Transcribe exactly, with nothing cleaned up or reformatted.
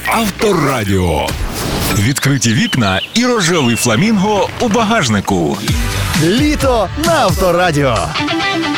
Авторадіо. Відкриті вікна і рожевий фламінго у багажнику. Літо на Авторадіо.